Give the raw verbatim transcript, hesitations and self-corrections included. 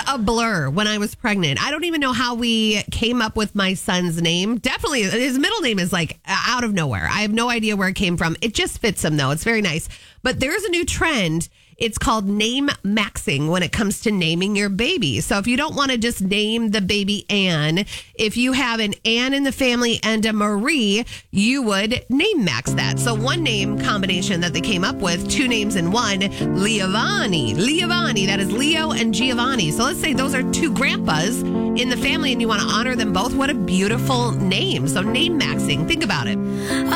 a blur when I was pregnant. I don't even know how we came up with my son's name. Definitely, his middle name is like out of nowhere. I have no idea where it came from. It just fits him, though. It's very nice. But there's a new trend. It's called name maxing when it comes to naming your baby. So if you don't want to just name the baby Anne, if you have an Anne in the family and a Marie, you would name max that. So one name combination that they came up with, two names in one, Leovani. Leovani, that is Leo and Giovanni. So let's say those are two grandpas in the family and you want to honor them both. What a beautiful name. So name maxing. Think about it.